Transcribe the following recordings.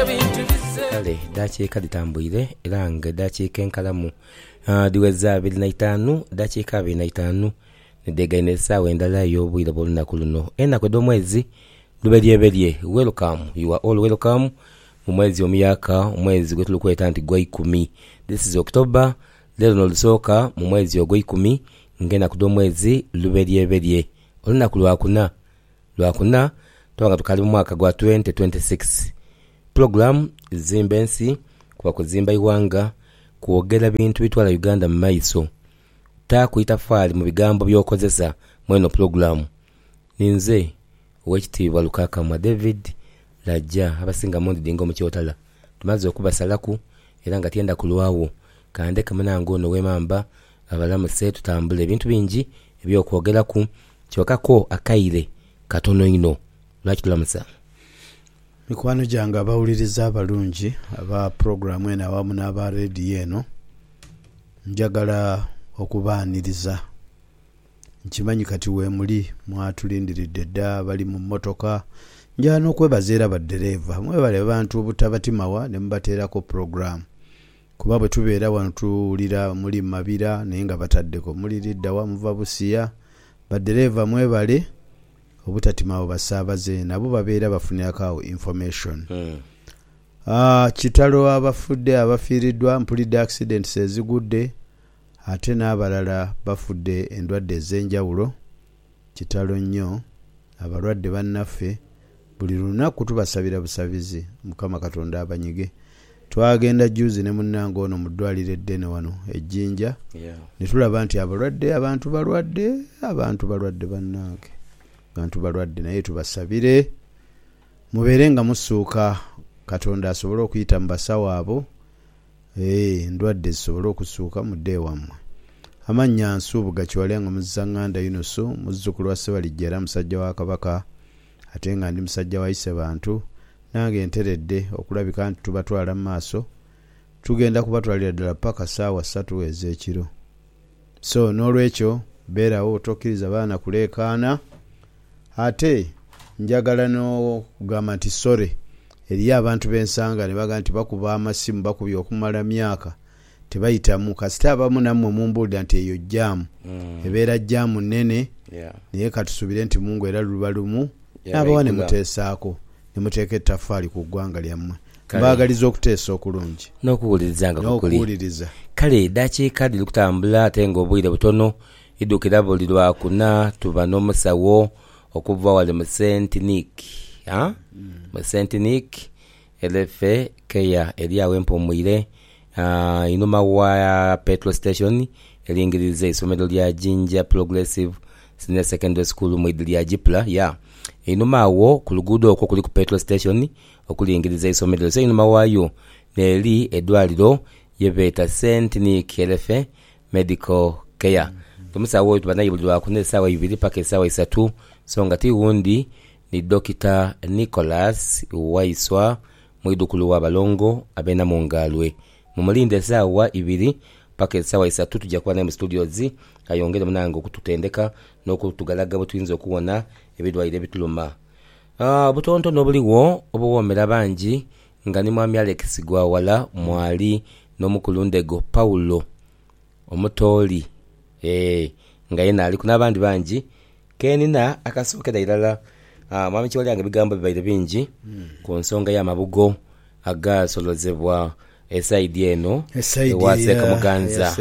kale dakiika litambwire era nga dakiika enkalamu diweza 25 dakiika 25 nedegaine essaawa endala ey'obwire bw'olunaku luno ennaku ed'omwezi luberyebelye. Welcome, you are all welcome mu mwezi omuyaka omwezi gwe tulukweta nti gwa 10. This is October. Lero nolusooka mu mwezi ogw'ekumi ng'ennaku d'omwezi luberyebelye olunaku lwakuna twanga tukali mu mwaka gwa 2026. Program zimba ensi kuba kuzimba iwanga kwogera bintu bitwala Uganda mu maiso takuyita faali mu bigambo by'okozesa mweno program. Ninze owekitiibwa Lukakamwa David Lajja abasinga mundi dingo mu kyotala tumaze okubasalaku era nga tienda kulwawo kandeka munango ono w'emamba abalamuse tutambule ebintu bingi eby'okwogeraku kyokako akaire katono ino lwaki tulamusa mikwano gyange abawuliriza abalungi aba programu eno awamu n'aba rediyo eno njagala okubaaniriza. Nkimanyi kati weemuli mwatulindiridde dda bali mu mmotoka njala n'okwebazeera baddereeva mwebale bantu obutabatimawa ne mubateerako programu kuba bwe tubeera wano tuwulira muli mabira naye nga bataddeko muli liddawa muva busiya baddereeva mwebale obutatimawo basaabaze nabo babeera bafunirako information. Kitalo abafudde abafiiriddwa mpulidde accidents ezigudde ate n'abalala bafudde endwadde ez'enjawulo. Kitalo nnyo abalwadde bannaffe buli lunaku tubasabira busabizi Mukama Katonda abanyige. Twagenda juzi ne munnange ono mu ddwaliro eddene wano ejjinja ne tulaba nti abantu balwadde bannange abantu balwadde naye tubasabire mubeere nga musuuka Katonda asobole okuyita mu basawo abo endwadde zisobole okusuuka mudde ewammwe. Amannya Nsuubuga Kiwalenga Muzaŋŋanda Yunusu muzzukulu wa Ssebalijja era musajja wa Kabaka ate nga ndi musajja wa Isebantu nange nteredde okulabika nti tubatwala mu maaso tugenda kubatwalira ddala paka ssaawa 3 ez'ekiro. So n'olwekyo beerawo tokkiriza baana kuleekaana. Ate njagala n'okugamba nti sore eriyo abantu b'ensanga ne baga nti bakuba amasimu bakubye okumala myaka tebayitamu kasita abamu nammwe mumbuulira nti eyo jjaamu ebeera jjaamu nnene naye katusubire nti Mungu era luba lumu n'abawa ne muteesaako ne muteeka ettaffaali ku ggwanga lyammwe. Mbaagaliza okuteesa okulungi n'okuwulirizanga n'okuwuliriza. Kale dakiika diri kutambula ate ng'obwire butono iddukira buli lwakuna tuba n'omusawo okuva wale mu St. Nick mu St. Nick elefe keya eri awo empumwire inuma wa petrol station eringiriza isomero lya Jinja Progressive Senior Secondary School mu idili ya Jipla inuma awo ku luguudo okwo kuli ku petrol station okulingiriza isomero so inuma wayo neri eddwaliro yebeeta St. Nick elefe medical care. Tumusawo tubanayi buli lwakuna essaawa 2 paka essaawa 3 so nga tiwundi ni Dr. Nicholas Waiswa mwidukulu wa balongo abena mungalwe mumulinde essaawa 2 paka essaawa 3 tujja kuba naye mu studios ayongere munange okututendeka n'okutugalaga bwe tuyinza okuwona ebidwaliro ebituluma. Butonto n'obuliwo obuwoomera bangi nga ni mwami Alex Gwawala mwali n'omukulundego Paulo omutooli nga yena ali kunabandi bangi kenina akasookera irala mwami Kiwalenga bigambo bibaire bingi ku nsonga y'amabugo agasolozebwa esaidi eno ewaseeka muganza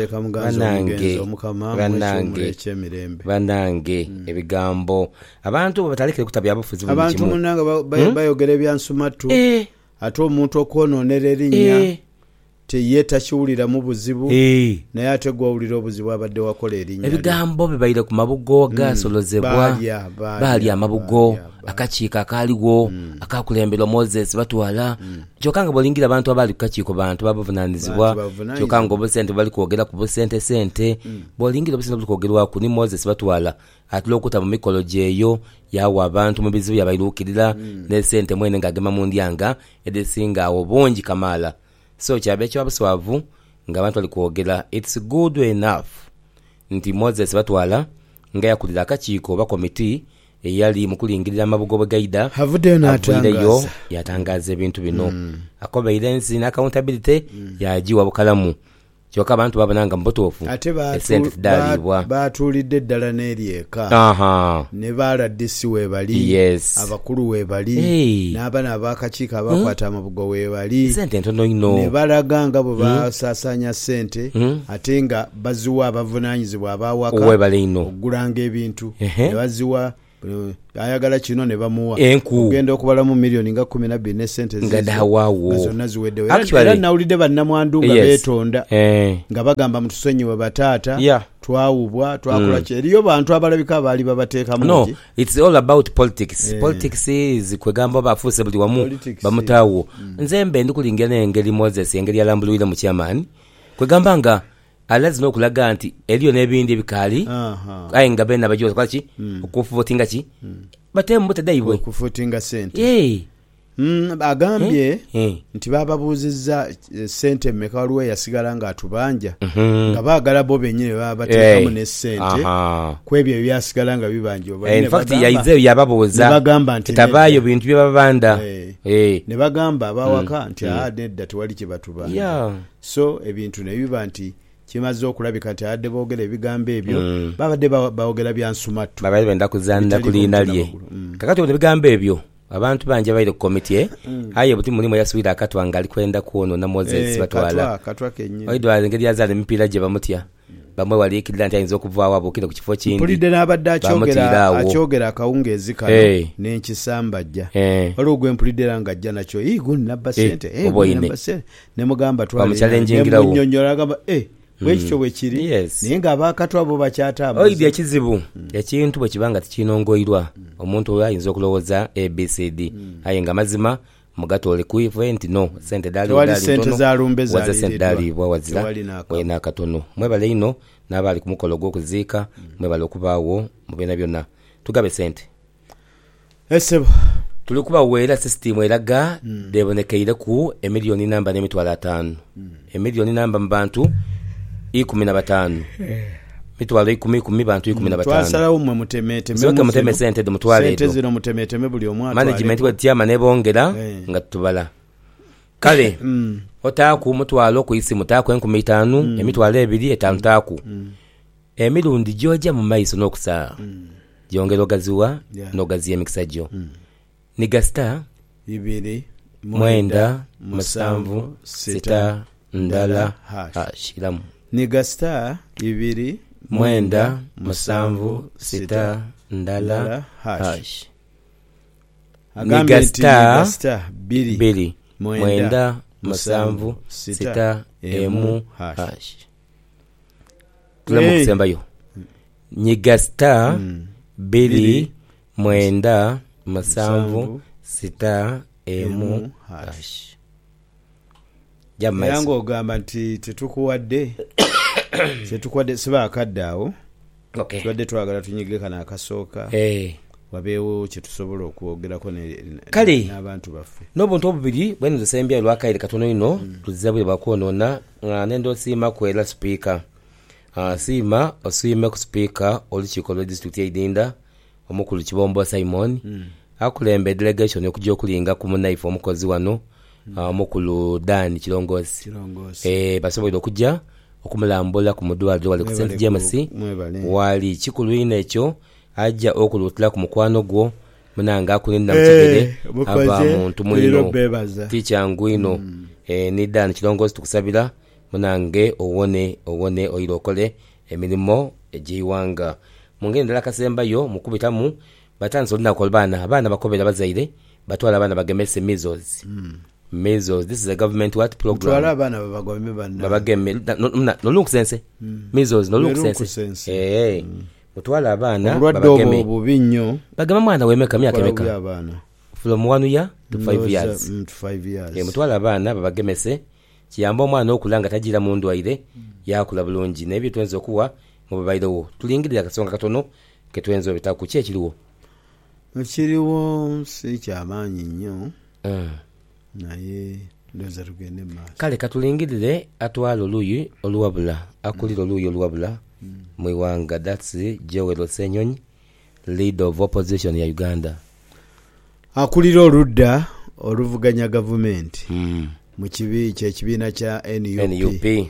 banange ebigambo abantu batalekere kutabya abafuzi abantu munanga bayogera ebyansumatu ate omuntu okwonoonera erinnya teyetakiwulira mu buzibu naye ate gwawulira obuzibu abadde wakola erinnya ebigambo bibaire ku mabugo gasolozebwa baali amabugo akakiiko akaaliwo akakulembera Moses batwala kyokka nga bw'olingira abantu abaali ku kakiiko bantu babuvunaanyizibwa kyokka nga obusente bali kwogera ku busente bw'olingira obusente buli kwogerwaku ni Moses batwala atula okuta mu mikolo gyeyo yawa abantu mu bizibu yabairuukirira n'esente mwene ng'agema mu ndyanga edesinga awo bungi kamaala. So kyabe kyabuswavu nga abantu bali kwogera it's good enough nti Moses batwala nga yakulira akakiiko oba komiti eyali mu kulingirira amabugo bwe gaida avuddeyo n'atangaza yatangaza ebintu bino accommodance n'accountability yagiwa bukalamu kyokka abantu babonanga mubutuufu esente tidaalibwa baatuulidde eddala n'eryeka ne baaladisi weebali abakulu weebali n'abaana ab'akakiiko abakwata amabugo weebali sente ntono ino ne balaga nga bwe basaasaanya sente ate nga baziwa abavunaanyizibwa abawaka okugulanga ebintu ne baziwa ayagala kino ne bamuwa ogenda okubalamu miliyoni nga 12 ne sente zonna ziweddewo era nawulidde bannamwandu nga beetonda nga bagamba mutusonyiwe bataata twawubwa twakola ki eriyo bantu abalabika baali babateekamu no it's all about politics politics is kwegamba bafuuse buli wamu bamutaawo nze mbe ndikulingira n'engeri Moses engeri yalambulwire mu chairman kwegamba nga alazina okulaga nti eriyo n'ebindi ebikaali aye nga bena bajoza kwaki okufuvotinga ki batemu butadaibwe okufuvotinga sente agambye nti bababuuzizza sente mmeka waliwo yasigala nga atubanja nga baagala bo bennyini baba bateekamu ne sente kwebyo ebyasigala nga bibanja in fact yayizeeyo yababuuza bagamba nti tabaayo bintu bye babanda ne bagamba abawaka nti nedda tewali kye batubanja so ebintu ne biba nti kimaze okulabika nti adde boogera ebigambo ebyo babadde baogera byansumattu babadde benda kuzanira ku liina lye kakati ebigambo ebyo abantu banje baire ku komiti aye buti mulimu yasubira akatwa nga alikwenda kuonoona Moses batwala oidwa ngeri yazala emipiira gye bamutya bamwe waliikirira nti ayinza okuvaawo abuukire ku kifo kindi mpulidde n'abadde akyogera akawungeezi kano n'enkisambajja waliwo gwe mpulidde era nga ajja nakyo guni nabba sente ne mugamba twalemunnyonnyola agamba bwekityo bwe kiri naye ng'abaakatwa abo bakyatambuza oidi ekizibu ekintu bwe kiba nga tekinongoirwa omuntu oyo ayinza okulowooza abcd aye nga mazima mugatoole ku event no sente daalibwa wazira wena akatono mwebale ino n'abaali ku mukolo gw'okuziika mwebale okubaawo mu byonna byonna tugabe sente esebo tuli kubaweera sisitimu eraga debonekeire ku emiliyoni namba n'emitwalo 5 emiliyoni namba mu bantu 15 mitwalo 10 bantu 15 twasalawo mwe mutemeete muteme sente de mutwale sente zino mutemeete buli omwaka management wa tiama nebongera nga tubala kale otaku mutwalo ku isi mutaku 15 emitwalo 2 5 taku emirundi joja mu maiso n'okusaa jongera ogaziwa n'ogaziya emikisa gyo ni gasta 2 9 7 6 ndala #ilamu Niga star 2 9 7 6 ndala hash. Niga star 2 9 7 6 emu hash. Tulamu kusembayo. Niga star 2 9 7 6 emu hash. Yango ogamba nti tetukuwadde siba akaddaawo tuwadde twagala tunyige kana akasooka wabeewo kyetusobola okwogerako n'abantu baffe n'obuntu obubiri bwene tusembya lwakaire katono ino tuzza bwe bakwonoona nendo osiima kwera sipiika siima osiime ku sipiika olukiiko lwa disitulikiti y'Idinda omukulu Kibombo Simon akulembe delegation okujja okulinga ku munaifu omukozi wano mukulu Dan Kirongozi basobola okujja okumulambula ku mudwaliro wali ku St James wali kikulwina ekyo ajja okulutira ku mukwano gwo munanga akulinda mukigere aba muntu mwino tichangu ino ni Dan Kirongozi tukusabira munange owone oyiro okole emilimo ejiwanga mungendera kasembayo mukubitamu batanzo ndako abana bakobera bazaire batwala abana bagemese measles this is a government what program twala abana babagome banna babageme no look sense measles no look sense mutwala abana babageme obubinyo bagama mwana wemeka myaka emeka from 1 year to 5 years mutwala abana babagemese kiyamba omwana okulanga tajira mundu waire yakula bulungi nebyo twenzo kuwa mu babayirewo tulingirira kasonga katono ketwenzo bitaku kyekiriwo si kyamaanyi nnyo naye ndoza tugende maaso kale katulingirire atwala oluyi oluwabula akulira oluyi oluwabula mu iwanga that's Joel Senyonyi leader of opposition ya Uganda. Akulira oludda oluvuganya gavumenti mu kibiina kya NUP.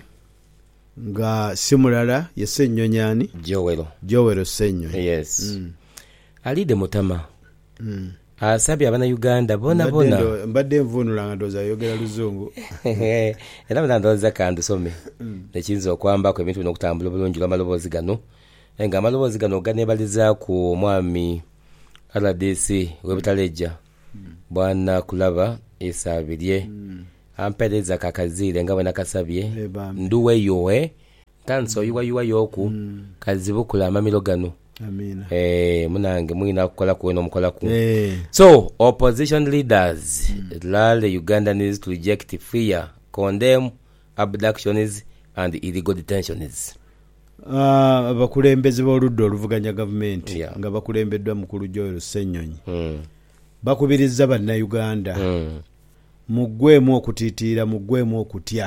Nga simulala ye Ssennyonyi ani? Joel Ssennyonyi. Yes. Alide Mutama. Asabye abana Uganda bona. Mbadde nvunula nga ndoza yogera Luzungu. Era bana ndoza kandi some. Nekinzo okwamba ko ebintu binokutambula bulungi lw'amaloboozi gano. Nga amaloboozi gano ganebaliza ku mwami RDC webutaleja. Bwana Kulaba esabirye. Ampereza kakazire nga bwe nakasabye. Nduwe yowe. Kanso yuwa yoku. Kazibukula amamiro gano. Amina. Munange mwina kukola kuwe nomukola ku. So, opposition leaders the Uganda needs to reject fear, condemn abductions and illegal detentions. Abakulembeze b'oludda oluvuganya gavumenti nga bakulembeddwa mukulu Joel Ssennyonyi. Bakubiriza bannayuganda muggwemu okutiitiira, muggwemu okutya.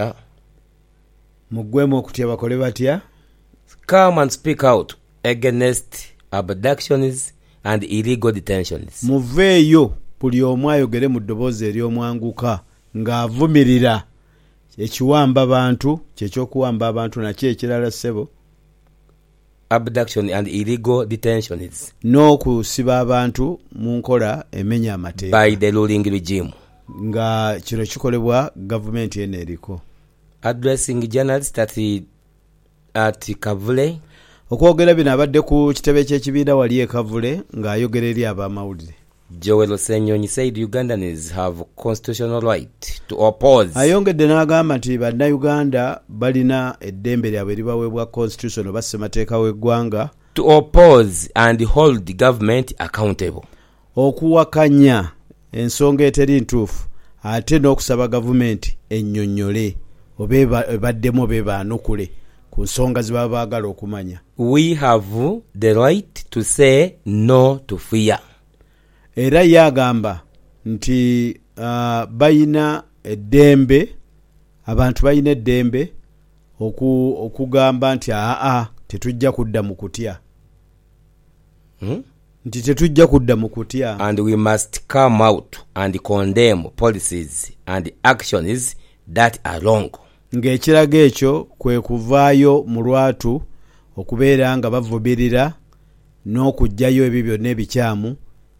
Muggwemu okutya bakole batya? Come and speak out against abductions and illegal detentions. Muveeyo buli omu ayogere mu ddoboozi ery'omwanguka ng'avumirira ekiwamba abantu, kyekyokuwamba abantu nakyo ekirala ssebo. Abduction and illegal detentions. N'okusiba abantu mu nkola emenya amateeka. By the ruling regime. Nga kino kikolebwa gavumenti eno eriko. Addressing journalists at Kavule. Okwogera bino abadde ku kitebe ky'ekibiina wali e Kavule ng'ayogera eri ab'amawulire. Joel Ssennyonyi said Ugandans have constitutional right to oppose. Ayongedde n'agamba nti bannayuganda balina eddembe lyabwe eribaweebwa constitution oba ssemateeka w'eggwanga. To oppose and hold the government accountable. Okuwakanya ensonga eteri ntuufu ate n'okusaba gavumenti ennyonnyole oba ebaddemu oba ebaanukule ku nsonga ze baba baagala okumanya. We have the right to say no to fear. Era yagamba nti bayina eddembe, abantu bayina eddembe okugamba nti tetujja kudda mu kutya. Nti tetujja kudda mu kutya. And we must come out and condemn policies and actions that are wrong. Ng'ekiraga ekyo kwe kuvaayo mu lwatu okubeera nga bavumirira n'okugjayo ebyo byonna ebikyamu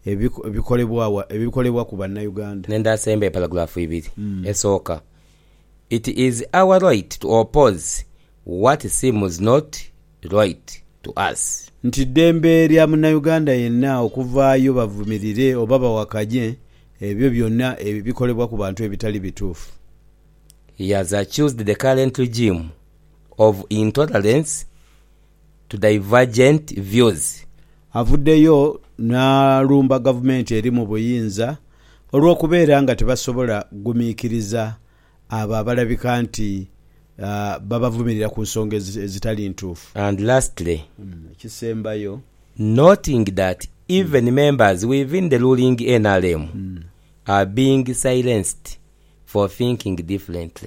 ebikolebwa ku bannayuganda. Nenda asembe paragraph 2 esooka. It is our right to oppose what seems not right to us. Nti ddembe lya munnayuganda yenna okuvaayo bavumirire oba bawakanye ebyo byonna ebikolebwa ku bantu ebitali bituufu. He has accused the current regime of intolerance to divergent views. Avuddeyo n'alumba gavumenti eri mu buyinza olw'okubeera nga tebasobola gumiikiriza abo abalabika nti babavumirira ku nsonga ezitali ntuufu. And lastly, kisembayo, noting that even members within the ruling NRM are being silenced for thinking differently.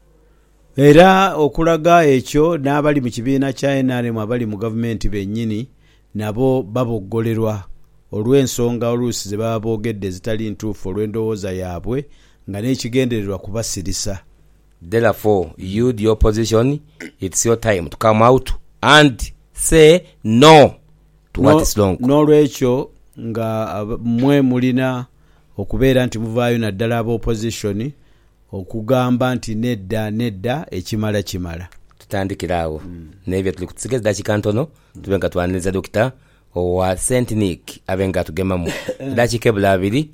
Era okulaga ekyo n'abali mu kibiina kya NRM abali mu gavumenti bennyini nabo baboggolerwa olw'ensonga oluusi ze baba boogedde ezitali ntuufu olw'endowooza yaabwe nga n'ekigendererwa kubasirisa. Therefore, you the opposition, it's your time to come out and say no to what is wrong. N'olwekyo nga mwe mulina okubeera nti muvaayo naddala ab'opposition okugamba nti nedda ekimala. Tutandikira awo. N'ebyo tuli kutusigeza dakika ntono tube nga twaniriza Dr. owa St. Nick abenga tugemamu dakika ebula 2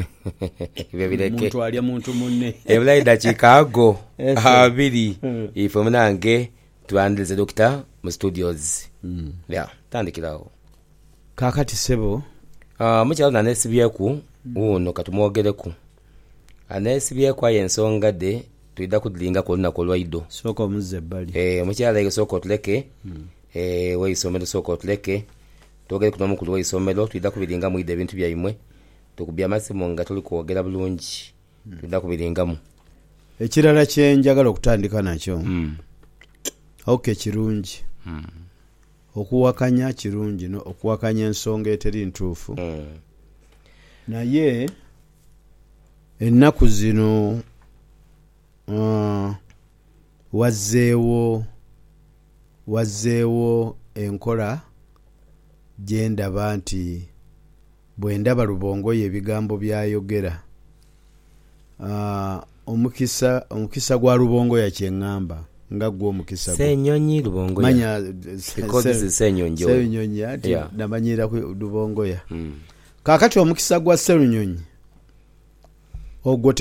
bireke muntu alya muntu munne ebula dakika ago 2 ife munange twaniriza Dr. mu studios. Tandikira awo kakati sebo mukyalo nanesibyeku uno katumwogereku anesibyeku ayensonga de tuida kudilinga ko lunaku olwaido soko muzze bali mukyala ege soko tuleke weisomero soko tuleke togere kuno mukulu weisomero tuida kubilinga muide ebintu byaimwe tukubya masimo nga tuli kuogera bulungi tuida kubilingamu. Ekirala kye njagala okutandika nakyo okay kirungi okuwakanya kirungi no okuwakanya ensonga eteri ntuufu naye ennaku zino wazzeewo enkola gye ndaba nti bwe ndaba Rubongoya ebigambo byayogera omukisa gwa Rubongoya kyeŋŋamba nga gwe omukisa Ssenyonyi Rubongoya manya Ssenyonyi ati namanyira ku Rubongoya kaakati omukisa gwa Ssenyonyi ogwo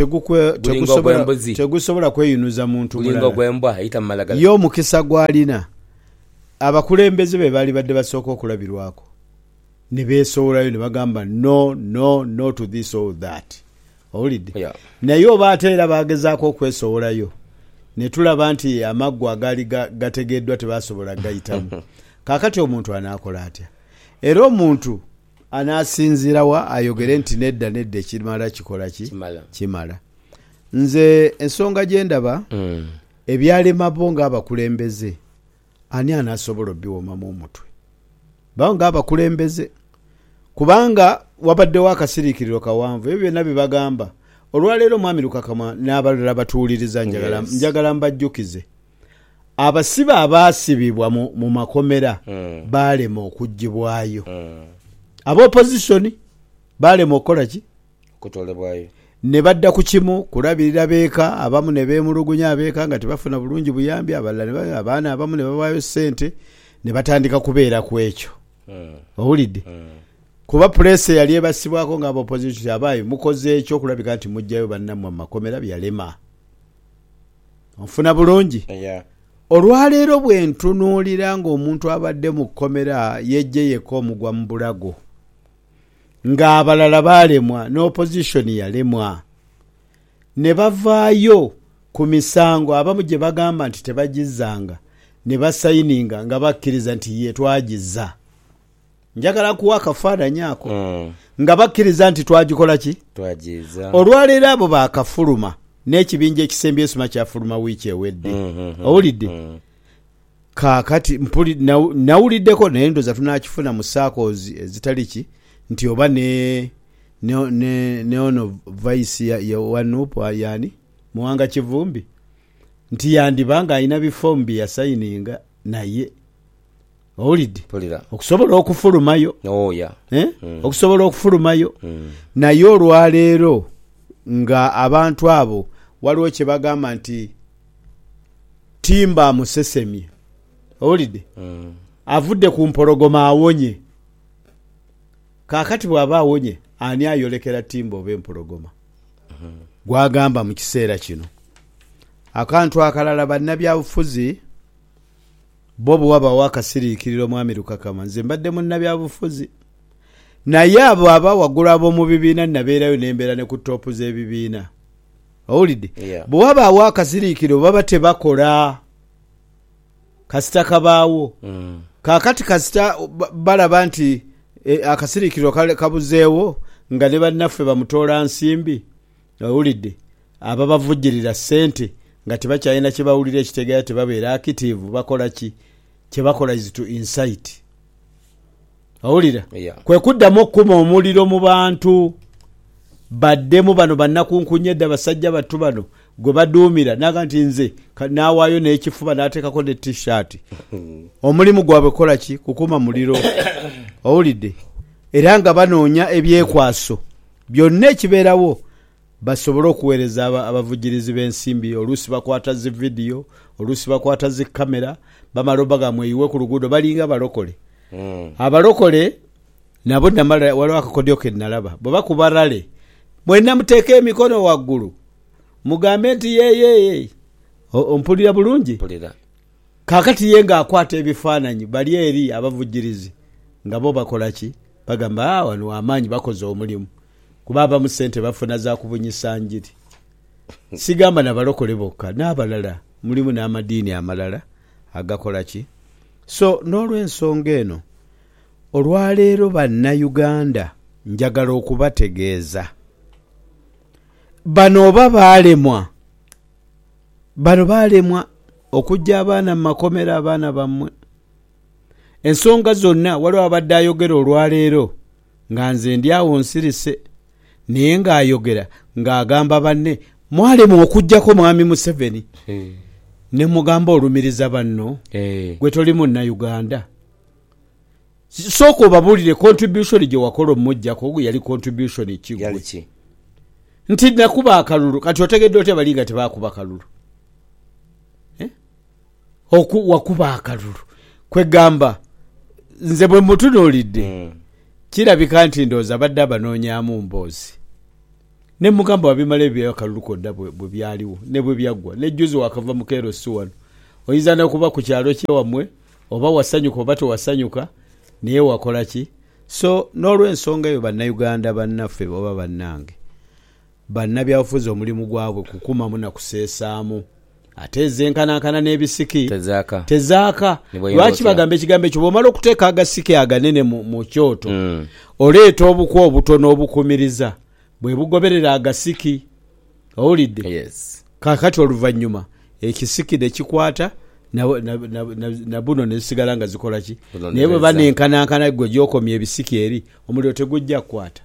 tegusobola kweyunuza muntu mulala ye omukisa gwalina abakulembeze be baali badde basooka okulabirwako ne beesowolayo ne bagamba no to this or that owulidde naye oba ate era bagezaako okwesowolayo ne tulaba nti amaggwa agaali gategeddwa tebasobola gayitamu kaakati omuntu anaakola atya era omuntu anaasinziirawa ayogere nti nedda ekimala kikola ki kimala nze ensonga gye ndaba ebyalema bo ng'abakulembeze ani anaasobola obbiwomamu omutwe bawo ng'abakulembeze kubanga wabaddewo akasiriikiriro kawanvu ebyo byonna bye bagamba olwaleero Mwami Lukakama n'abalala batuwuliriza njagala mbajjukize abasibe abaasibibwa mu makomera baalema okuggibwayo ab'opozisoni baalema okukola ki kutolebwayo ne badda ku kimu kulabirira beeka abamu ne beemulugunya abeeka nga tebafuna bulungi buyambi abalala abaana abamu ne babaayo ssente ne batandika kubeera ku ekyo owulidde kuba pulese yali ebasibwako nga ab'opozisoni abaayi mukoze ekyo okulabika nti mujjayo bannammwe mu makomera byalema onfuna bulungi olwaleero bwe ntunuulira ng'omuntu abadde mu kkomera yejje yekka omugwa mu bulago ng'abalala baalemwa n'opozisoni yalemwa ne bavaayo ku misango abamu gye bagamba nti tebagizzanga ne basayininga nga bakkiriza nti ye twagizza njagala kuwa akafaananyi ako nga bakkiriza nti twagikola ki twagizza olwaleero abo baakafuluma n'ekibinja ekisembye esuma kyafuluma wiiki ewedde owulidde kaakati nawuliddeko naye ndoza tunaakifuna mu saakoozi ezitali ki nti oba ne ono vaisi ya wanupu yani Muwanga Kivumbi nti yandibanga alina bifoomu bye yasayininga naye owulidde okusobola okufulumayo okusobola okufulumayo naye olwaleero nga abantu abo waliwo kye bagamba nti timba amusesemye owulidde avudde ku mpologoma awonye kaakati bw'aba awonye ani ayolekera timba oba empologoma gwagamba mu kiseera kino akantu akalala bannabyabufuzi bo bwe wabawo akasiriikiriro Mwami Lukakama nze mbadde munnabyabufuzi naye abo aba waggulu ab'omu bibiina nabeerayo nembeera ne ku toopu z'ebibiina owulidde bwe wabaawo akasiriikiriro baba tebakola kasita kabaawo kaakati kasita balaba nti akasiriikiriro kabuzeewo nga ne bannaffe bamutoola nsimbi owulidde aba bavujjirira ssente nga tebakyalina kye bawulira ekitegeera tebabeera akitiivu bakola ki kye bakola is to insight owulira kwe kuddamu okkuma omuliro mu bantu baddemu bano bannakunkunye edda basajja battu bano gwe baduumira naga nti nze naawaayo n'ekifuba n'ateekako ne t-shirt omulimu gwabwe kola ki kukuma muliro owulidde era nga banoonya ebyekwaso byonna ekibeerawo basobole okuweereza abavujjirizi b'ensimbi oluusi bakwata zi vidiyo oluusi bakwata zi kamera bamala obagamwe eyiwe ku luguudo balinga abalokole abalokole nabo namala waliwo akakodyo ke nalaba bwe bakuba rale mwenna muteeke emikono waggulu mugambe nti yeyeye ompulira bulungi kaakati ye ng'akwata ebifaananyi bali eri abavujjirizi nga bo bakola ki bagamba wano amaanyi bakoze omulimu kuba abamu ssente bafuna za kubunyisa njiri sigamba nabalokole bokka n'abalala mulimu n'amadiini amalala agakola ki so n'olw'ensonga eno olwaleero bannayuganda njagala okubategeeza bano oba baalemwa okujja abaana mu makomera abaana bammwe ensonga zonna waliwo abadde ayogera olwaleero nga nze ndi awo nsirise naye ng'ayogera ng'agamba banne mwalemu okuggyako mwami Museveni ne mugamba olumiriza banno gwe toli munnayuganda sooka obabuulire contribution gye wakola omujjako yali contribution kigwe nti nakuba akalulu kati otegedde otya bali nga tebaakuba kalulu wakuba akalulu kwegamba nze bwe mutunuulidde kirabika nti ndowooza badde abanoonyaamu mboozi ne mugamba wabimala ebyakalulu kodda bwe byaliwo ne bwe byaggwa nejjuzi wakava mu kerosi wano oyinza nakuba ku kyalo kyewammwe oba wasanyuka oba tewasanyuka naye wakola ki so n'olw'ensonga eyo bannayuganda bannaffe oba bannange bannabyabufuzi omulimu gwabwe kukumamu na kuseesaamu ate ezenkanankana n'ebisiki tezaaka lwaki bagamba ekigambo ekyo bw'omala okuteeka agasiki aganene mu kyoto oleeta obukwa obutono obukumiriza bwe bugoberera agasiki owulidde kakati oluvannyuma ekisiki ne kikwata na buno ne zisigala nga zikola ki naye bwe banenkanankana gwe gyokomya ebisiki eri omuliro tegujja kukwata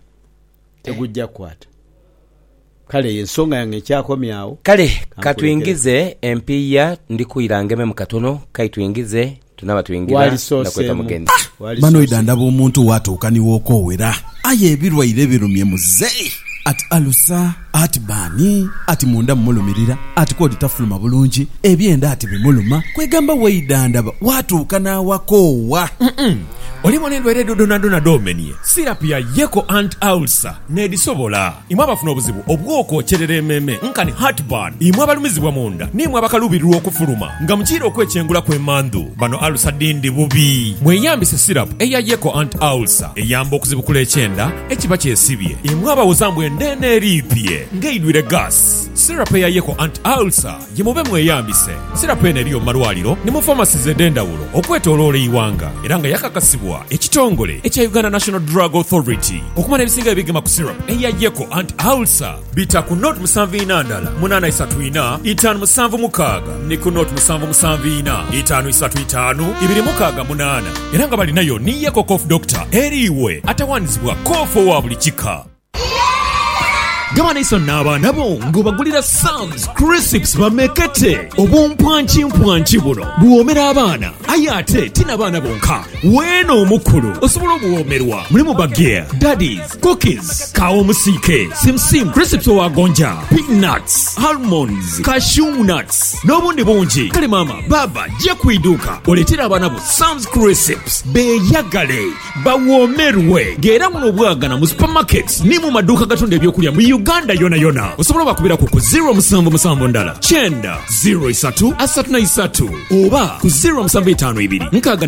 kale ensonga yange ekyakomyawo kale katuyingize empiya ndikuyirangeme mu katono kayituyingize tunaba tuyingira nakweta mugenzi manoida ndaba omuntu watuukaniwo okowera aye ebirwaire birumye muzeyi ati alusa ati bani ati munda mulumirira ati kodi tafuluma bulungi ebyenda ati bimuluma kwegamba weidandaba watuuka nawakowa olimo n'endwaire dodonadona domenie sirapu ya yeko ant ulcer nedisobola imwe abafuna obuzibu obw'okwokyerera emmeeme nkani heartburn imwe abalumizibwa munda nimwe abakaluubirirwa okufuluma nga mukiira okwekyengula kw'emmandu bano ulcer dindi bubi mweyambise sirapu eya yeko ant ulcer eyamba okuzibukula ekyenda ekiba kyesibye imwe abawozambwa endene eriipye ng'eidwire gas sirapu eya yeko ant ulcer yemube mweyambise sirapu eno eriyo mu malwaliro ne mu famasizi ed'endawulo okwetooloola eiwanga era nga yakakasibwa ekitongole ekya Uganda National Drug Authority okumana ebisinga ebigema ku syrup eya yeko ant ulcer bita ku note 74 834 576 ne ku note 774 535 268 era nga balinayo ni yeko cough doctor eriwe atawanizibwa cough owa buli kika. Gama naiso n'abaana bo ng'obagulira Sam's Crisps bamekete obumpwanki buno buwoomera abaana aye ate tina baana bonka weeno omukulu osobola obuwoomerwa mulimu bageya daddies cookies kawo musike simsim Crisps owagonja peanuts almonds cashew nuts n'obundi bungi kale maama baba jja kwiduuka oleetera abaana bo Sam's Crisps beeyagale bawoomerwe ng'era muno obwagana mu supermarkets ni mu maduuka gatunda ebyokulya mu Uganda yona osobola bakubira ku 077 ndala chenda 03 oba ku 0752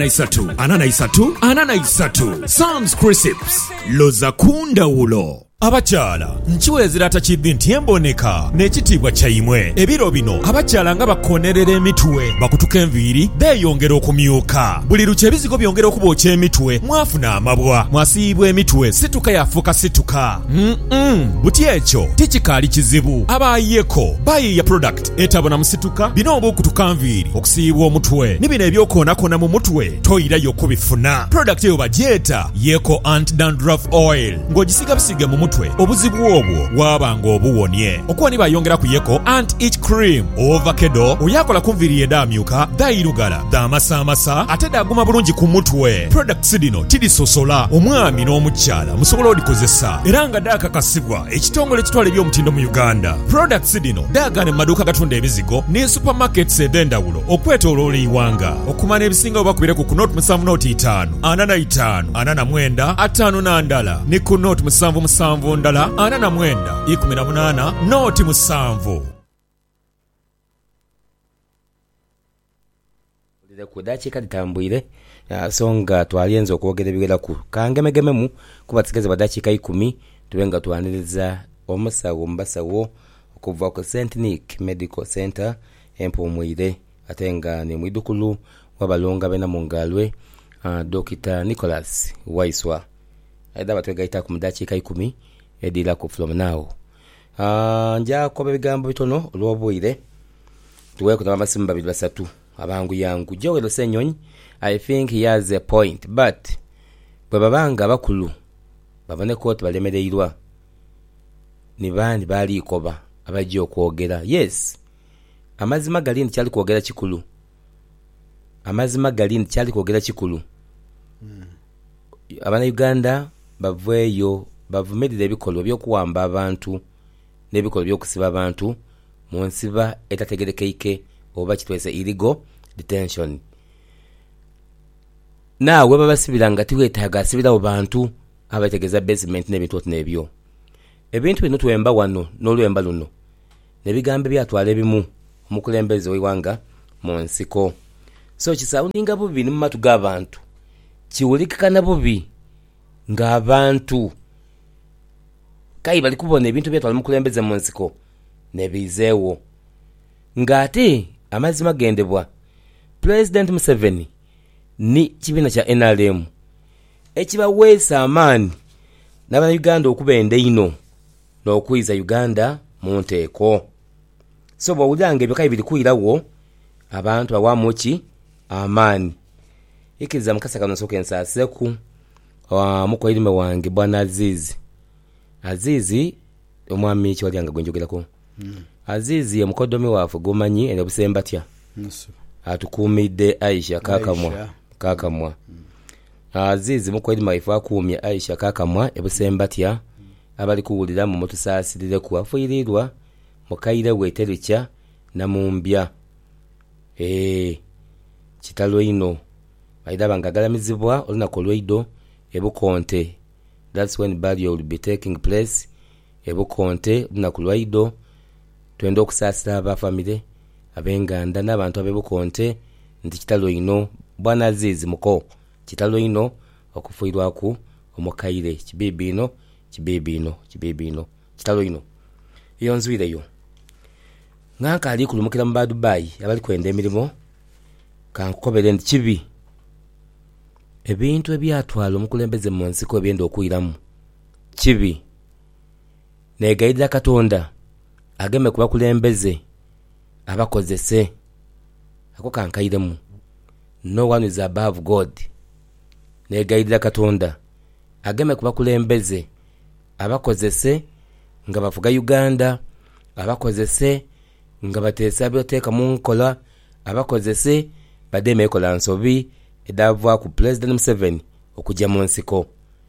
63 Sam's Crisps loza kundawulo. Abakyala nkiwezera atakiddi nti emboneka n'ekitiibwa kyayimwe ebiro bino abakyala nga bakonerera emitwe bakutuka enviiri beeyongera okumyuka buli lukya ebizigo byongera okubookya emitwe mwafuna amabwa mwasiibwa emitwe situka yafuuka situka buti ekyo tikikaali kizibu abayeko bayiiya product etabona musituka bino oba okutuka nviiri okusiibwa omutwe ni bino ebyokoonakoona mu mutwe toyirayo okubifuna product eyo bagyeta yeko ant dandruff oil ng'ogisiga bisige mu mutwe obuzibu obwo bwabanga obuwonye okuba ni bayongera ku yeko ant itch cream ovakedo oyakola ku nviiri edamyuka dayirugala damasamasa ate daguma bulungi ku mutwe products dino tidisosola omwami n'omukyala musobola odikozesa era nga dakakasibwa ekitongole ekitwala ebyomutindo mu Uganda. Products dino dagane mu maduuka gatunda ebizigo ne supermarkets ed'endawulo okwetooloola eiwanga okumana ebisinga obakubire ku note 75 45 49 5 ndala ne ku note 77 ndala 49 18 noti 7 ku dakiika litambwire songa twalyenza okwogera ebigera ku kangemegememu kubatigeze badakiika 10 tubenga twaniriza omusawo mbasawo okuva ku St. Nick Medical Center empumwire atenga ne mwidukulu wabalonga bena mungalwe Dr. Nicholas Waiswa aida batwegaita ku dakiika 10 edira ku from now nja ko bigambo bitono olwobwire tuwe kutama basimu babiri basatu abangu yangu Joel Senyonyi I think he has a point but bwe babanga bakulu babone kooti balemereirwa ni bandi bali ikoba abajja okwogera yes amazima gali ntikyali kwogera kikulu amazima gali ntikyali kwogera kikulu abana Uganda bavweyo bavumirira ebikolwa by'okuwamba abantu n'ebikolwa by'okusiba abantu mu nsiba etategerekeike oba kitwese illegal detention naawe babasibira nga tiwetaaga asibirawo bantu abategeza basement n'ebintu n'ebyo ebintu bino twemba wano n'olwemba luno nebigambe byatwala ebimu omukulembeze w'iwanga mu nsiko so kisoundinga bubi mu matu g'abantu kiwulikikana bubi ng'abantu kai bali kubona ebintu byatwala omukulembeze mu nsiko nebizeewo ng'ate amazima gendebwa President Museveni ni kibiina kya NRM ekibaweesa amaani n'abana Uganda okubenda ino n'okwiza Uganda mu nteeko so bw'owulira ng'ebika biri kuyirawo abantu bawamuki amaani ikiriza mukasa kano nsooka ensaaseku mukoirime wange bwana Azizi omwami kiwalyanga gwenjogerako Azizi ye mukodomi waafu gumanyi ene busembatya atukuumidde Aisha kakamwa Azizi mukoirime waifu akuumye Aisha kakamwa ebusembatya abali kuwulira mu mutusaasirire kuwafuyirirwa mukaire weterikya namumbya kitalo ino baidaba ngagalamizibwa olunaku olweido ebukonte that's when burial will be taking place ebukonte olunaku lwaido twenda okusaasira abafamile ab'enganda n'abantu ab'ebukonte nti kitalo ino bwana Azizi muko kitalo ino okufuirwaku omukaire kibibi ino kitalo ino iyo nzwireyo nganka ali kulumukira mu Dubai abali kwenda emirimu kankobere ndi kibi ebintu ebyatwala omukulembeze mu nsiko ebyenda okuyiramu kibi negayirira Katonda ageme kuba kulembeze abakozese ako kankayiremu no one is above God negayirira Katonda ageme kuba kulembeze abakozese nga bafuga Uganda abakozese nga bateesa byoteeka mu nkola abakozese bademe ekola nsobi edava ku President Museveni okujja mu nsiko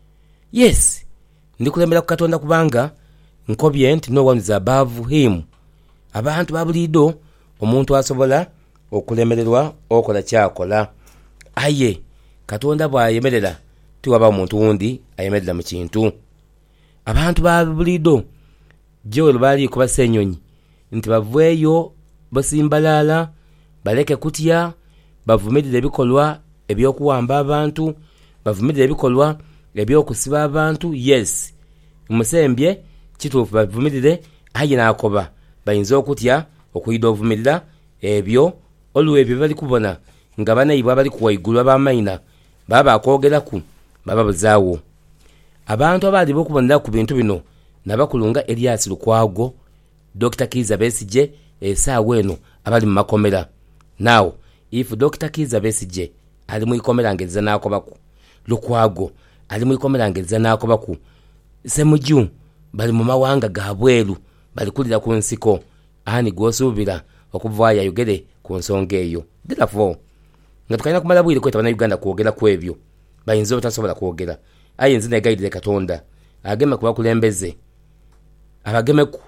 yes ndikulembera ku Katonda kubanga nkobye nti no one is above him abantu babulido omuntu asobola okulemererwa okola kyakola aye Katonda bwayemerera tiwaba omuntu wundi ayemerera mu kintu abantu babulido Joel bali kuba Senyonyi nti bavweyo basimbalala baleke kutya bavumirire ebikolwa ebyokuwamba abantu bavumirire ebikolwa ebyokusiba abantu yes musembye kituufu bavumirire aye nakoba bayinza okutya okuyida ovumirira ebyo olwebyo bali kubona nga banayibwa bali kuwaigulu abamaina baba akwogeraku baba buzaawo abantu abali bokubonera ku bintu bino nabakulunga Elias Lukwago Dr. Kiza Besije esaawa eno abali mu makomera now if Dr. Kiza Besije ali mu ikomera ngeza nakobaku Lukwago ali mu ikomera ngeza nakobaku Semuju bali mu mawanga gabweru bali kulira ku nsiko ani gosubira okuvaya yogere ku nsonga eyo therefore nga tukayina kumala bwire kweta bana Uganda kwogera kwebyo bayinza otasobola kwogera ayinza ne guide Katonda ageme kuba kulembeze abagemeku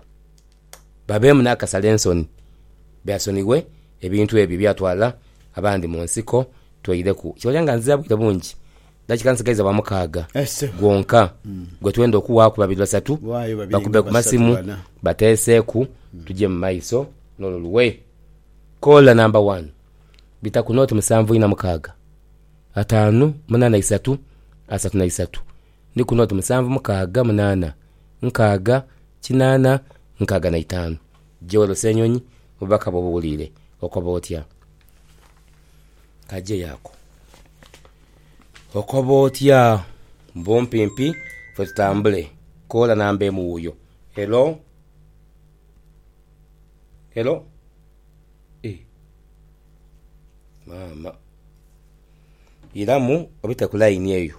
babemu n'akasalenson byasoniwe ebintu ebyo byatwala abandi mu nsiko twayireku kyolyanga nzabwira bungi dakikansigaiza bamukaaga gwonka gwe twenda okuwaaku 2-3 bakube ku masimu bateeseeku tujye mu maiso n'oluluwe kola number 1 bitakunoti 746 583 ndi kunoti 746 8 kinana 65 Joel Senyonyi mubaka bobulire okoba otya kaje yako okoba otya mbompimpi fotambule kola nambe muyo hello mama iramu obite ku line eyo.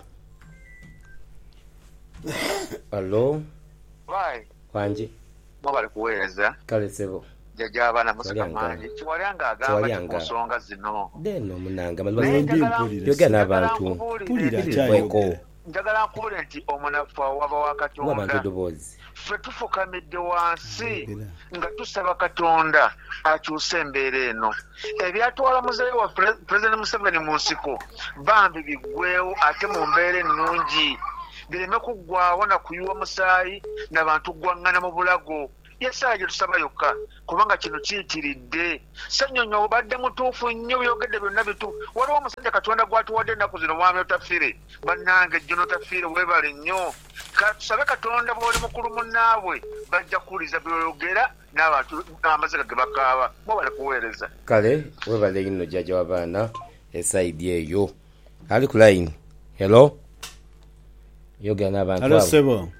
Allo Vai kwanje mwabale kuweereza kale sebo jaja abana musika mangi kiwalyanga agamba kusonga zino deno munanga Yogera n'abantu pulira kyayoko njagala nkubule nti omunafu waba wa Katonda ffe tufukamidde wansi nga tusaba Katonda akyuse embeera eno. Ebyatwala muzeeyi wa President Museveni mu nsiko bambi biggweewo ate mu mbeera ennungi bireme kuggwawo na kuyuwa musaayi n'abantu gwaŋŋana mu bulago. Yesaya gye tusaba yokka kubanga kino kiyitiridde. Ssenyonyo obadde mutuufu nnyo byogedde byonna bitu. Waliwo omusajja Katonda gwatuwadde ennaku zino mwami otafiire bannange ejjono otafiire weebale nnyo. Tusabe Katonda bw'oli mukulu munnaabwe bajja kuwuliza byoyogera n'abantu amaziga ge bakaaba. Mwabale kuweereza. Kale weebale nnyo jjajja w'abaana esaidi eyo ali ku line. Hello yogera n'abantu abo. Hello sebo.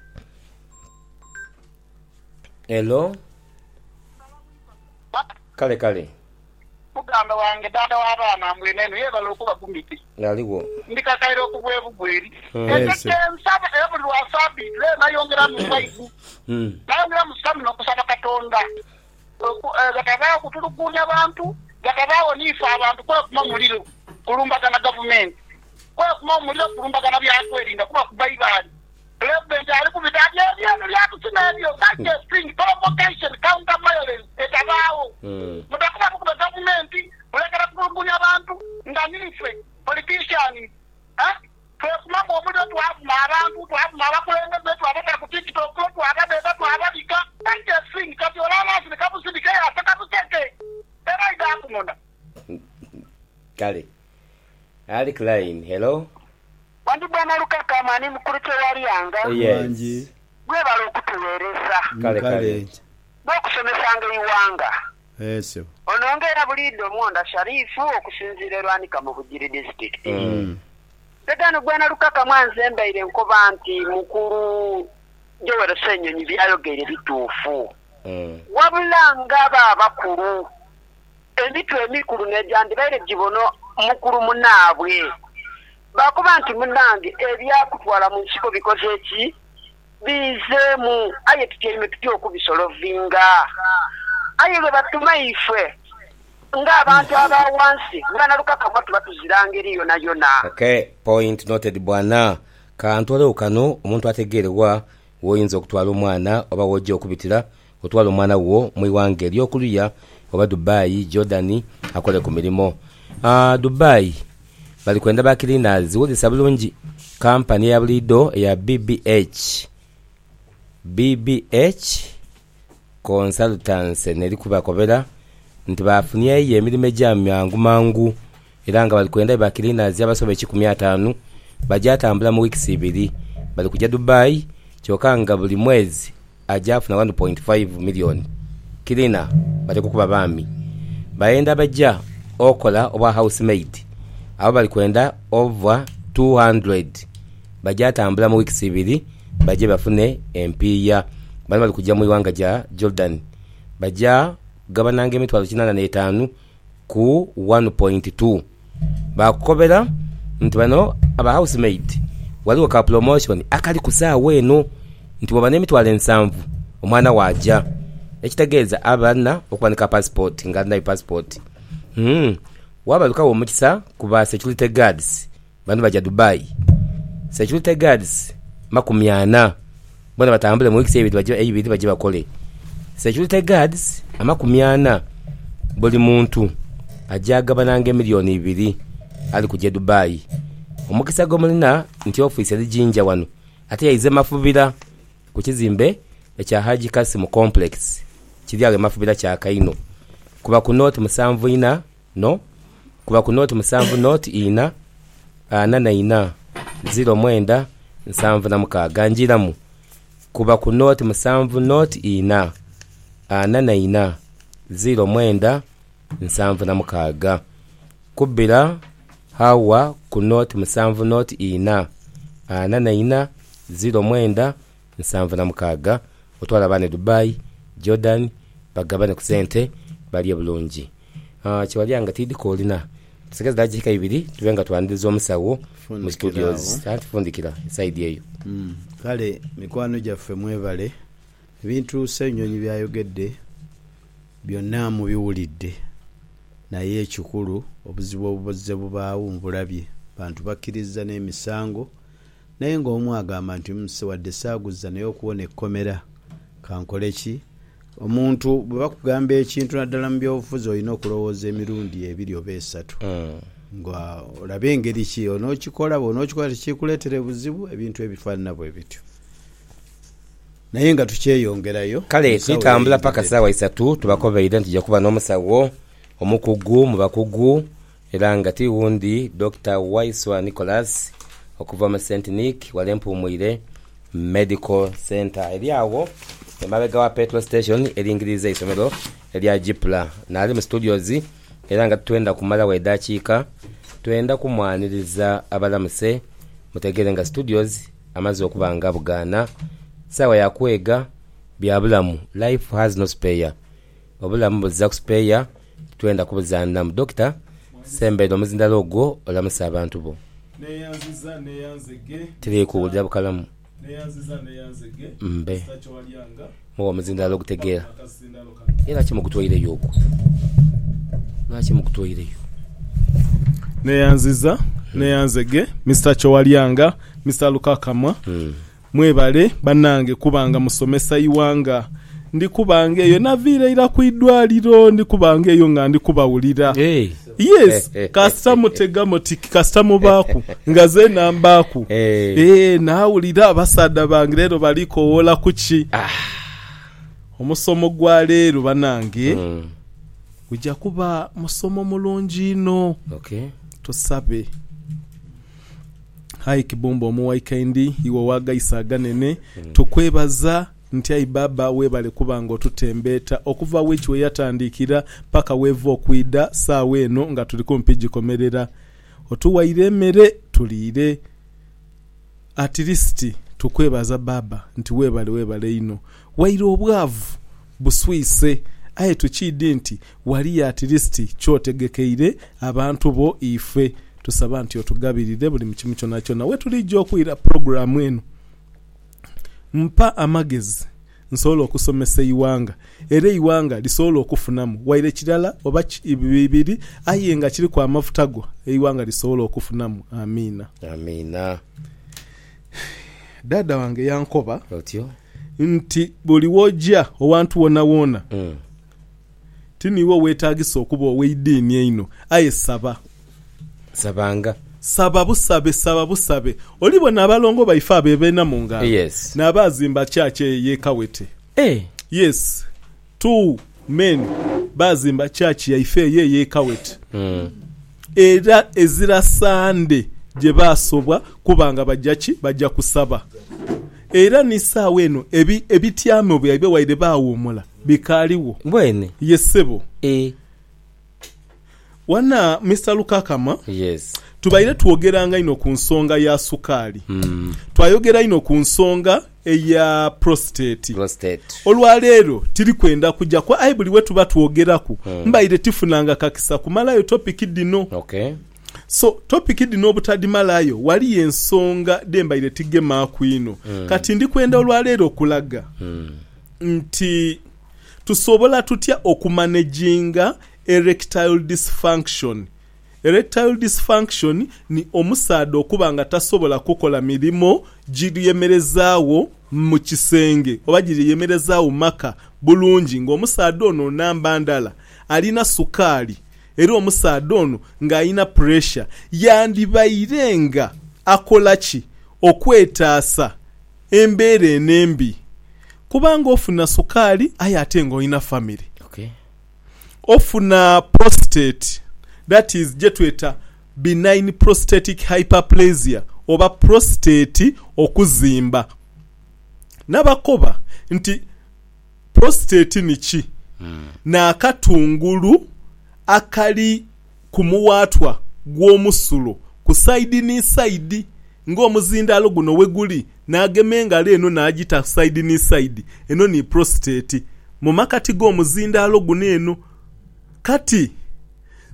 Hello kale muganda wange dada w'abaana mwenenu yeebala okuba gumiti aliwo ndikakaire okubwebugweri ekyekyensaba ebuli lwasabi nayongera mu baibu nayongera mu stamina okusaba Katonda gatabaawo okutulugunya abantu gatabaawo niife abantu kwekuma omuliro kulumbagana gavumenti kwekuma omuliro kulumbagana byakwerinda kuba ku baibaali President ali ku bitabye byano byatusina ebyo such a spring provocation counter violence etabaawo mutakuba ku gavumenti mulekera kulungunya abantu nga niife politician twekumanga omuliro twavuma abantu twavuma abakulembeze twabagala ku TikTok twababeba twababika such a spring kati olanaasi nekabusindike ate kabuseke era igakumona kale ali Klein. Hello Wandu bwana Lukaka mani mukuru Tewaliyanga. Yes. Gwebala okutuweereza. Kale. Bokusomesanga iwanga. Yes. Onongera bulido Mwonda Sharifu okusinzira Lwanika mu Bugiri district. Tegano bwana Lukaka mwanzembeire nkoba nti mukuru Joel Ssenyonyi byayogere bituufu. Wabulanga abakulu emitwe emikulu n'ejjandibaire gibono mukulu munaabwe. Bakuba nti munange ebyakutwala mu nsiko bikoze eki bizeemu aye tutyaime tutya okubisolovinga aye bwe batuma ife ng'abantu abawansi nga Nalukaka mwatu batuziranga eri yona yona. Okay, point noted bwana. Kantwale kano omuntu ategeerwa woyinza okutwala omwana oba wojja okubitira otwala omwana wo mu iwanga ery'okuluya oba Dubai, Jordan akole ku mirimo. Dubai bali kwenda ba cleaners wulisa bulungi kampani ya bulido ya BBH Consultants neri kubakobera nti bafunye emirimu ejamyangu mangu era nga bali kwenda ba cleaners abasobe 15 bajatambula mu weeks 2 bali kujja Dubai kyokanga buli mwezi ajafuna 1.5 million cleaner bali kukuba bami baenda bajja okola oba housemate abo bali kwenda over 200 bajatambula mu weeks 2 baje bafune empiya bali kujja mu iwanga ja Jordan baja gabanange emitwalo 85 ku 1.2 bakobera nti bano aba housemate waliwo ka promotion akali kusaawa eno nti baba n'emitwalo 7 omwana waja ekitegeeza abana okwanika passport nga na passport wabalukawo omukisa kuba security guards bano baja Dubai security guards 40 bona batambule mu weeks 2 baje bakole security guards 40 buli muntu ajaga banange milioni 2 ali kujja Dubai omukisa gomulina nti office ali jinja wano ate yaize mafubira ku kizimbe ekya Haji Kasim complex kiri age mafubira kya Kaino kuba ku note 7 no kuba ku note 7 note ina nana ina 09 7 ganjiramu kuba ku note 7 note ina nana ina 09 7 kubira hawa ku note 7 note ina nana ina 09 7 otwala bane Dubai Jordan bagabane ku sente bali bulungi. Kiwalyanga tidiko olina tusigeze dakika 2 tubenga twandiza omusawo mu studios atufundikira side eyo. Kale mikwano gyaffe mwebale ebintu senyonyi byayogedde byonna mu biwulidde naye ekikulu obuzibu obuzze bubaawo mbulabye bantu bakkiriza n'emisango naye ng'omu agamba nti muse wadde saaguzza naye okuwona ekkomera kankole ki omuntu bwe bakugamba ekintu naddala mu byobufuzi olina okulowooza emirundi 2 oba 3 nga olabe engeri ki onookikola bw'onookikola tekikuleetera buzibu ebintu ebifaanana bwe bityo naye nga tukyeyongerayo. Kale tutambula paka saawa 3 tubakobeire nti jakuba n'omusawo omukugu mu bakugu era nga tiwundi Dr. Waiswa Nicholas okuva mu St. Nick wale mpumwire Medical Center eriawo emabega wa petrol station eringiriza isomero erya Jipla nali mu studios era nga twenda kumala wa edakika twenda kumwaniriza abalamuse mutegere nga studios amaze okubanga bugana sawa ya kwega bya bulamu. Life has no spare obulamu buzza kuspare twenda kubuzanira mu Dr. Sembedo muzinda logo olamusa abantu bo neyanziza neyanzege tiri kuwulira bukalamu neyanziza mbe Stacho Walyanga muwa muzinda logo tegera era kimukutwire yoko lwaki mukutwire yo neyanziza neyanzege Mr. Chowalyanga Mr. Lukakama mwebale banange kubanga musomesa iwanga ndi kubanga eyo navire ira kuidwaliro ndi kubanga eyo nga ndi kubawulira yes kasita mutega motiki kasita mubaku ngaze nambaku nawulira abasada bange lero baliko wola kuki omusomo gwa lero banange ujja kuba musomo mulungi ino tusabe hai kibumbo omuwaikendi iwe wagayisa ganene tukwebaza nti ayi baba webale kubanga otutembeeta okuva wekiwe yatandikira paka weva okwida saawa eno nga tuli kumpi gikomerera otuwaire emmere tuliire at least tukwebaza baba nti webale ino waire obwavu buswise aye tukidi nti wali at least kyotegekeire abantu bo ife tusaba nti otugabirire buli mukimu kyonna kyonna we tulijja okwira programu eno mpa amagezi nsobola okusomesa iwanga era iwanga lisobola okufunamu waire kirala oba bibiri aye nga kiri kwa mafuta go iwanga lisobola okufunamu. Amina amina. Dada wange yankoba otyo nti buli wojja owantu wona tiniwo wetagisa okuba oweidini eino aye sabanga saba busabe olibona abalongo baifa abebena munga yes nabazimba chache yekawete yes 2 men bazimba chache yaife yekawete era ezira sande je basobwa kubanga bajja kusaba era ni saawa eno ebityamo byabe waide baawumula bikaliwo bwene yesebo wana Mr. Lukakama yes tubaire tuogeranga ino ku nsonga ya sukali twayogera ino ku nsonga eya prostate olwaleero tiri kwenda kujja kwa ayi buli wetu batuogeraku mbaire tifunanga kakisa kumalayo topic dino so topic dino obutadimalayo wali ensonga dembaire tigema kwino kati ndi kwenda olwaleero okulaga nti tusobola tutya okumanaginga erectile dysfunction. Erectile dysfunction ni omusaada okubanga tasobola kukola milimo giriyemerezaawo mu kisenge oba giriyemerezaawo maka bulungi ng'omusaada ono namba ndala alina sukaali era omusaada ono ng'alina pressure yandibairenga akola ki okwetaasa embeera enembi kubanga ofuna sukaali aye ate ng'olina family ofuna prostate that is jetweta benign prostatic hyperplasia oba prostate okuzimba nabakoba nti prostate niki na akatungulu akali kumuwatwa gw'omusulo ku side ni side ng'omuzindalo guno weguli nagemenga leno najita side ni side eno ni prostate mu makati g'omuzindalo guno eno kati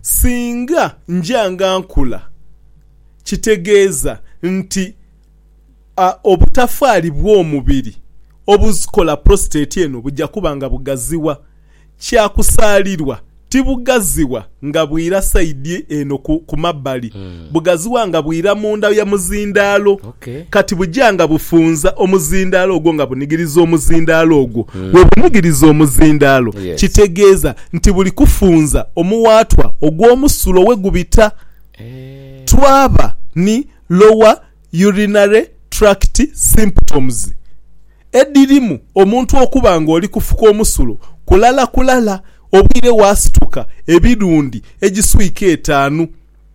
singa njanga nkula kitegeeza nti obutafaali bw'omubiri obuzikola prostate eno bujja kubanga bugaziwa kyakusaalirwa tibugaziwa nga bwira saidi eno ku mabbali bugaziwa nga bwira munda ya muzindaalo kati bujjanga bufunza omuzindaalo ogwo nga bunigiriza omuzindaalo ogwo we bunigiriza omuzindaalo kitegeeza nti buli kufunza omuwaatwa ogw'omusulo we gubita twaba ni lower urinary tract symptoms edirimu omuntu okuba nga oli kufuka omusulo kulala obwire wasituka ebirundi egiswika 5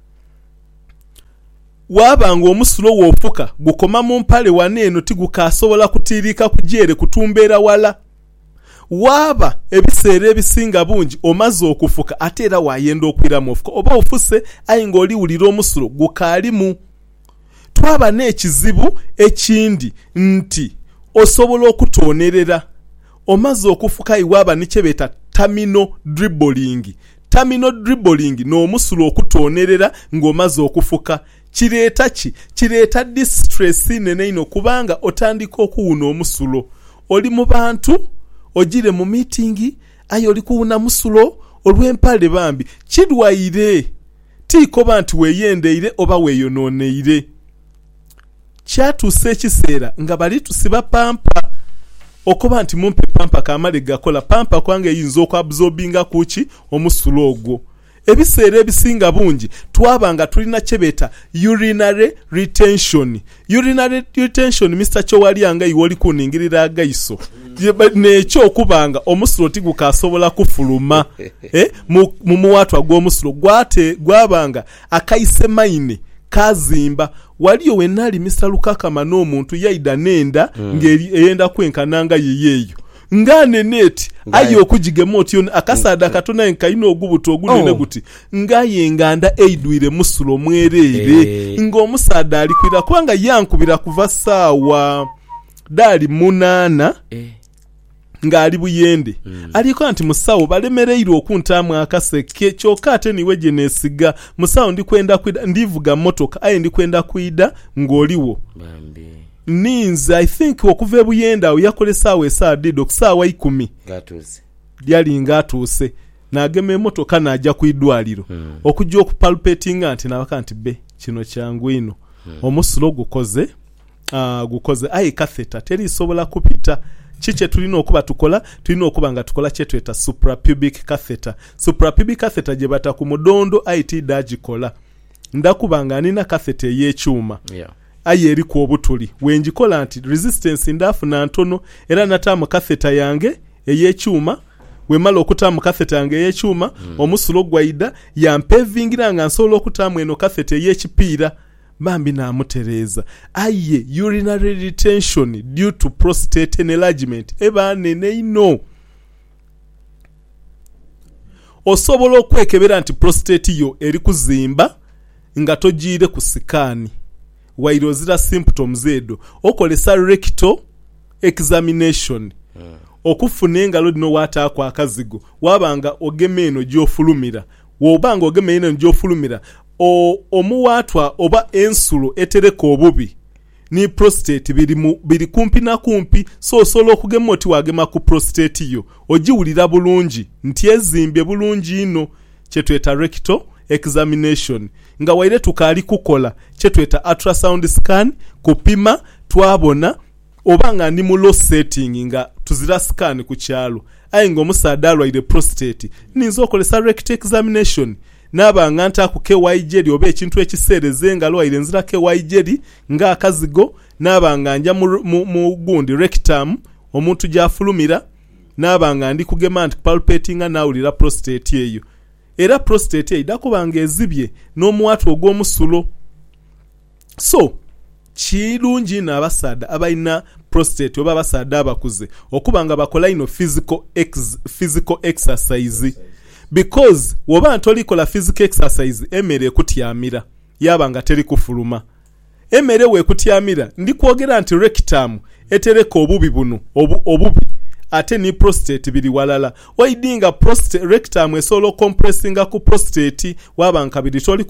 wabanga omusulo wofuka gukoma mu mpale waneeno tigukasobola kutiirika kujere kutumbeera wala waba ebiseera ebisinga bungi omaze okufuka ate era wayenda okwira mu ofuka oba ofuse ayi ng'oliwulira omusulo gukaalimu. Twaba n'ekizibu ekindi nti osobola okutoonerera omaze okufuka iwaba nikyebeta terminal dribbling. Terminal dribbling n'omusulo okutoonerera ng'omaze okufuka kireeta ki? Kireeta distress nene ino kubanga otandika okuwuna omusulo. Oli mu bantu ogire mu meeting ayo oli kuwuna musulo olw'empale bambi kidwaire tikoba nti weeyendeire oba weeyonooneire. Kyatuuse ekiseera nga bali tusiba pampa okuba nti mumpe pampa kamale gakola pampa kwange eyinza okuabsorbinga kuki omusulo ogwo. Ebiseera ebisinga bungi twabanga tulina kyebeta urinary retention. Urinary retention Mr. Chowalyanga iwoli kuningirira agaiso nekyo okubanga omusulo tigukasobola kufuluma mu muwaatwa gw'omusulo gwabanga akaise maine kazimba waliyo wenali Mr. Lukakama n'omuntu yaida nenda ngeri eyenda kwenkananga yeyeyo ngane neti ayo okujigema otyo akasada katona enkaino ogubuto ogunene guti ngaye nganda eidwire musulo mwerere ng'omusada alikwira kwanga yankubira kuva saawa dali 8 ngali buyende aliko anti musawo balemereiro okuntamu akaseke kyokka ate niwe gye nesiga musawo ndikwenda kwida ndivuga motoka aye ndikwenda kwida ng'oliwo ninza I think okuva ebuyenda awo yakolesaawo esaadido okusaawa 10 lyali ng'atuuse n'agema emotoka n'ajja ku idwaliro okujja okupalpatinga nti nabaka nti be kino kyangu ino omusulo gukoze aye katheta terisobola kupita. Chiche tulina okuba tukola tulina okuba nga tukola kyetweta suprapubic catheter. Suprapubic catheter gye bata ku mudondo IT dagikola ndakubanga nina catheter y'ekyuma aye eri ku obutuli wenjikola nti resistance ndafuna ntono era natamu catheter yange ey'ekyuma wemala okutamu catheter yange ey'ekyuma omusulo gwaida yampevingira nga nsobola okutamu eno catheter y'ekipiira bambi namutereza aye urinary retention due to prostate enlargement eba nene ino. Osobola okwekebera nti prostate yo eri kuzimba nga togiire ku sikaani wairozira symptoms edo okolesa rectal examination okufuna engalo dino wataako akazigo wabanga ogema eno gy'ofulumira wobanga ogema eno gy'ofulumira omuwaatwa oba ensulo etereka obubi ni prostate biri kumpi na kumpi so osobola okugema oti wagema ku prostate yo ogiwulira bulungi nti ezimbye bulungi ino kyetweta rectal examination nga waire tukaali kukola kyetweta ultrasound scan kupima twabona obanga ndi mu low setting nga tuzira scan ku kyalo aye ng'omusaada alwaire prostate ninza okolesa rectal examination nabanga nta ku KYJ oba ekintu ekiseereze nga lwaire nzira KYJ nga akazigo nabanga nja mu gundi rectum omuntu gyafulumira nabanga ndi kugema nti palpating nawulira prostate eyo era prostate eyo dakubanga ezibye n'omuwaatwa ogw'omusulo. So kirungi n'abasaada abalina prostate oba abasaada abakuze okubanga bakola ino physical exercise because woba ntolikola physical exercise emere kutyamira yabanga teri kufuluma emere we kutyamira ndi kwogera nti rectum etereka obubi buno obubi ate ni prostate biri walala waidinga prostate rectum esolo compressinga ku prostate wabanka biri toli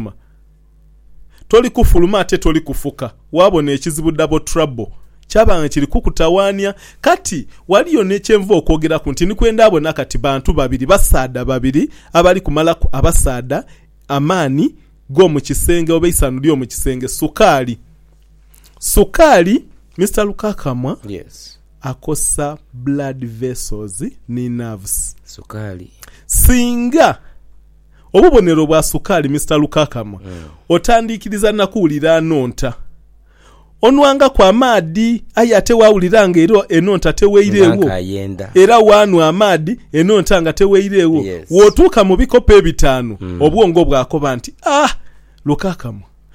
kufuluma ate toli kufuka wabona ekizibu double trouble kyabanga kiri kukutawania kati waliyo nekyenvu okwogera ku nti nikwenda abona kati bantu babiri basaada babiri abali kumala ku abasaada amaani go mu kisenge obeisanu lyo mu kisenge sukali Mr. Lukakamwa yes akosa blood vessels ni nerves sukali singa obubonero bwa sukali Mr. Lukakamwa otandikiriza nakuwulira nonta onwanga kwa maadi ayate wawuliranga ero enonta teweirewo era wanwa amaadi enonta nga teweirewo yes. wotuuka mu bikopo ebitaano obwongo bwakoba nti Lukakamwa